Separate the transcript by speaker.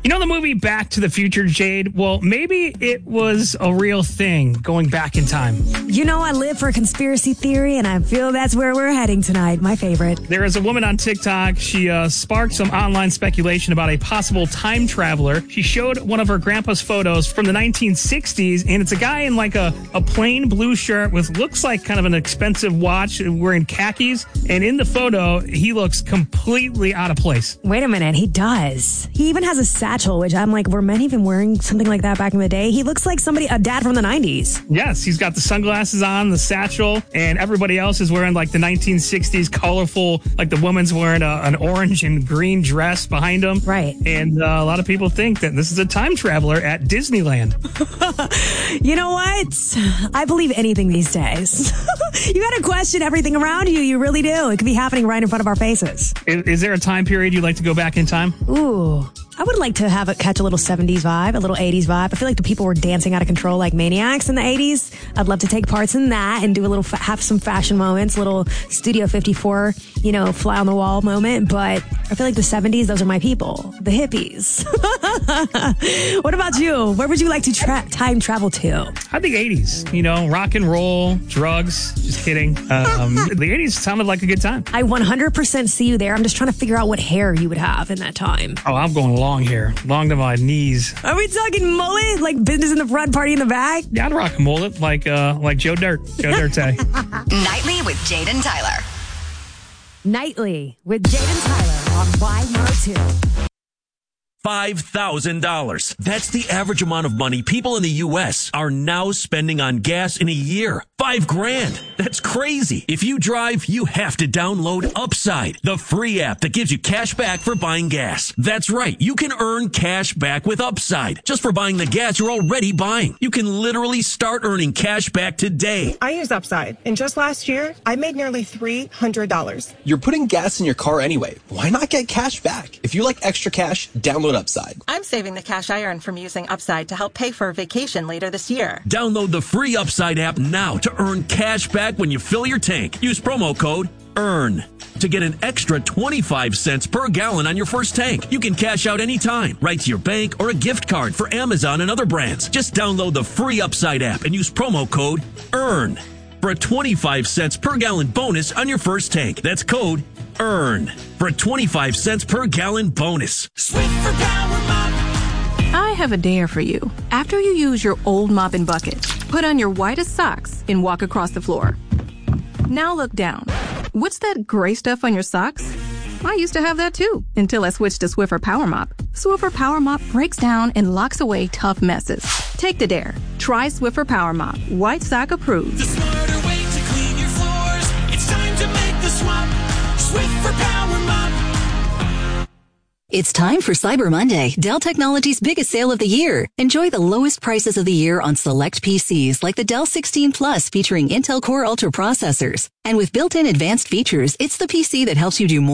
Speaker 1: You know the movie Back to the Future, Jade? Well, maybe it was a real thing going back in time.
Speaker 2: You know, I live for a conspiracy theory, and I feel that's where we're heading tonight. My favorite.
Speaker 1: There is a woman on TikTok. She sparked some online speculation about a possible time traveler. She showed one of her grandpa's photos from the 1960s, and it's a guy in like a plain blue shirt with looks like kind of an expensive watch, wearing khakis. And in the photo, he looks completely out of place.
Speaker 2: Wait a minute, he does. He even has a satchel, which I'm like, were men even wearing something like that back in the day? He looks like a dad from the 90s.
Speaker 1: Yes, he's got the sunglasses on, the satchel, and everybody else is wearing like the 1960s colorful, like the woman's wearing an orange and green dress behind him.
Speaker 2: Right.
Speaker 1: And a lot of people think that this is a time traveler at Disneyland.
Speaker 2: You know what? I believe anything these days. You got to question everything around you. You really do. It could be happening right in front of our faces.
Speaker 1: Is there a time period you'd like to go back in time?
Speaker 2: Ooh. I would like to catch a little 70s vibe, a little 80s vibe. I feel like the people were dancing out of control like maniacs in the 80s. I'd love to take parts in that and do have some fashion moments, a little Studio 54, fly on the wall moment. But I feel like the 70s, those are my people, the hippies. What about you? Where would you like to time travel to?
Speaker 1: I think 80s, rock and roll, drugs. Just kidding. The 80s sounded like a good time.
Speaker 2: I 100% see you there. I'm just trying to figure out what hair you would have in that time.
Speaker 1: Oh, I'm going long hair, long to my knees.
Speaker 2: Are we talking mullet, like business in the front, party in the back?
Speaker 1: Yeah, I'd rock a mullet, like Joe Dirt. Joe Dirt'e.
Speaker 3: Nightly with Jade and Tyler.
Speaker 2: Nightly with Jade and Tyler on Y102.
Speaker 4: $5,000. That's the average amount of money people in the U.S. are now spending on gas in a year. $5,000. That's crazy. If you drive, you have to download Upside, the free app that gives you cash back for buying gas. That's right. You can earn cash back with Upside just for buying the gas you're already buying. You can literally start earning cash back today.
Speaker 5: I use Upside, and just last year, I made nearly $300.
Speaker 6: You're putting gas in your car anyway. Why not get cash back? If you like extra cash, download Upside.
Speaker 7: I'm saving the cash I earn from using Upside to help pay for a vacation later this year.
Speaker 4: Download the free Upside app now to earn cash back when you fill your tank. Use promo code EARN to get an extra 25 cents per gallon on your first tank. You can cash out anytime, right to your bank or a gift card for Amazon and other brands. Just download the free Upside app and use promo code EARN for a 25 cents per gallon bonus on your first tank. That's code EARN for a 25 cents per gallon bonus.
Speaker 8: Swiffer Power Mop. I have a dare for you. After you use your old mop and bucket, put on your whitest socks and walk across the floor. Now look down. What's that gray stuff on your socks? I used to have that too, until I switched to Swiffer Power Mop. Swiffer Power Mop breaks down and locks away tough messes. Take the dare. Try Swiffer Power Mop. White sock approved.
Speaker 9: The smarter way to clean your floors. It's time to make the swap. Swiffer Power Mop.
Speaker 3: It's time for Cyber Monday, Dell Technologies' biggest sale of the year. Enjoy the lowest prices of the year on select PCs like the Dell 16 Plus featuring Intel Core Ultra processors. And with built-in advanced features, it's the PC that helps you do more.